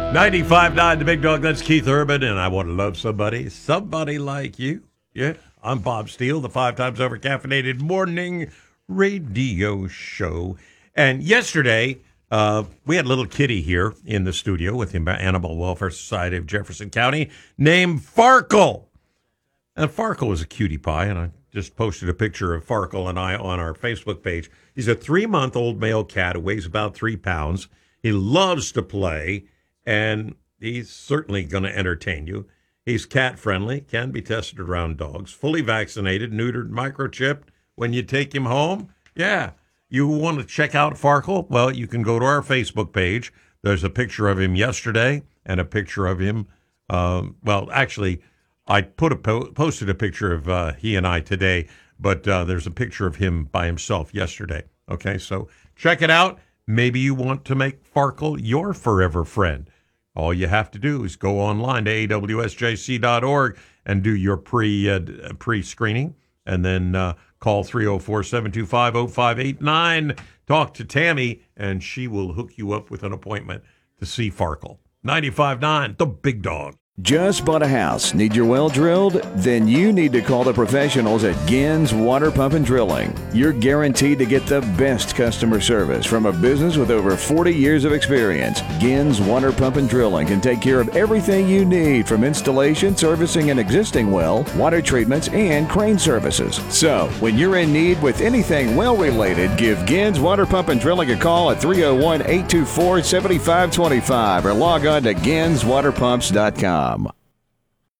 95.9 The Big Dog. That's Keith Urban, and I want to love somebody like you. Yeah, I'm Bob Steele, the 5 times over caffeinated morning radio show. And yesterday, we had little kitty here in the studio with the Animal Welfare Society of Jefferson County named Farkle. And Farkle is a cutie pie, and I just posted a picture of Farkle and I on our Facebook page. He's a 3-month-old male cat who weighs about 3 pounds. He loves to play, and he's certainly going to entertain you. He's cat-friendly, can be tested around dogs, fully vaccinated, neutered, microchipped when you take him home. Yeah, you want to check out Farkle? Well, you can go to our Facebook page. There's a picture of him yesterday and a picture of him. Actually, I posted a picture of he and I today, but there's a picture of him by himself yesterday. Okay, so check it out. Maybe you want to make Farkle your forever friend. All you have to do is go online to awsjc.org and do your pre-screening, and then call 304-725-0589. Talk to Tammy, and she will hook you up with an appointment to see Farkle. 95.9, The Big Dog. Just bought a house? Need your well drilled? Then you need to call the professionals at Gins Water Pump and Drilling. You're guaranteed to get the best customer service from a business with over 40 years of experience. Gins Water Pump and Drilling can take care of everything you need, from installation, servicing an existing well, water treatments, and crane services. So, when you're in need with anything well-related, give Gins Water Pump and Drilling a call at 301-824-7525 or log on to ginswaterpumps.com.